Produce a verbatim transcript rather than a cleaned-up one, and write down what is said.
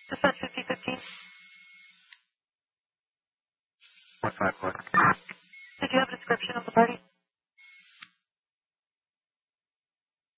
Dispatch fifty fifteen. one five four. Did you have a description of the party?